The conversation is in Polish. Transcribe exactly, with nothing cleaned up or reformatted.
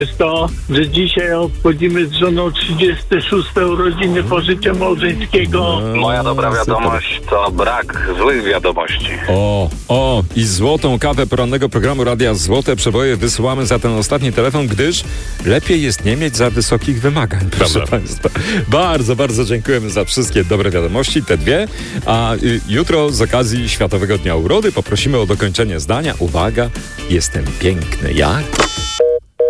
jest to, że dzisiaj obchodzimy z żoną trzydzieste szóste urodziny pożycia małżeńskiego. Moja dobra wiadomość to brak złych wiadomości. O, o, i złotą kawę porannego programu Radia Złote Przeboje wysyłamy za ten ostatni telefon, gdyż lepiej jest nie mieć za wysokich wymagań, proszę Dobra. Państwa. Bardzo, bardzo dziękujemy za wszystkie dobre wiadomości, te dwie. A y, jutro z okazji Światowego Dnia Urody poprosimy o dokończenie zdania. Uwaga, jestem piękny jak...